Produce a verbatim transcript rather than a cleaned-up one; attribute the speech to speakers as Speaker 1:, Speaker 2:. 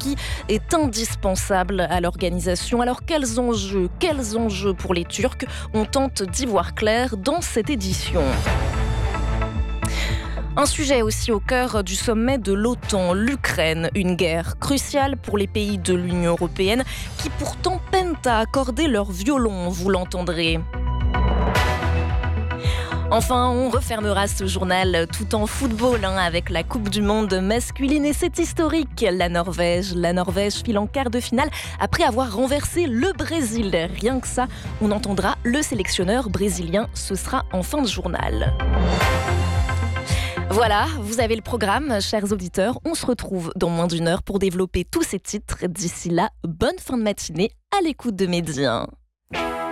Speaker 1: Turquie est indispensable à l'organisation. Alors quels enjeux, quels enjeux pour les Turcs? On tente d'y voir clair dans cette édition. Un sujet aussi au cœur du sommet de l'OTAN, l'Ukraine, une guerre cruciale pour les pays de l'Union européenne qui pourtant peinent à accorder leur violon, vous l'entendrez. Enfin, on refermera ce journal tout en football hein, avec la Coupe du Monde masculine et c'est historique. La Norvège, la Norvège file en quart de finale après avoir renversé le Brésil. Rien que ça, on entendra le sélectionneur brésilien. Ce sera en fin de journal. Voilà, vous avez le programme, chers auditeurs. On se retrouve dans moins d'une heure pour développer tous ces titres. D'ici là, bonne fin de matinée à l'écoute de Médien.